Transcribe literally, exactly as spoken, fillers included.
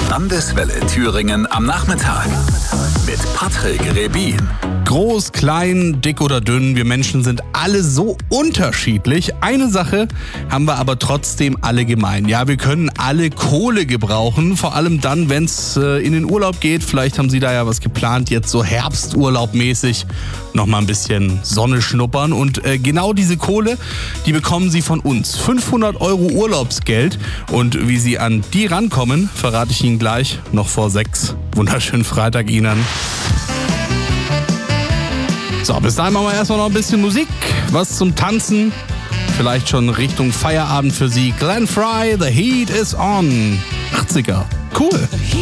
Landeswelle Thüringen am Nachmittag mit Patrick Rebin. Groß, klein, dick oder dünn, wir Menschen sind alle so unterschiedlich. Eine Sache haben wir aber trotzdem alle gemein. Ja, wir können alle Kohle gebrauchen, vor allem dann, wenn es äh, in den Urlaub geht. Vielleicht haben Sie da ja was geplant, jetzt so Herbsturlaubmäßig noch mal ein bisschen Sonne schnuppern. Und äh, genau diese Kohle, die bekommen Sie von uns. fünfhundert Euro Urlaubsgeld. Und wie Sie an die rankommen, verrate ich Ihnen gleich noch vor sechs. Wunderschönen Freitag Ihnen. So, bis dahin machen wir erstmal noch ein bisschen Musik, was zum Tanzen, vielleicht schon Richtung Feierabend für Sie. Glenn Frey, The Heat is On, achtziger, cool.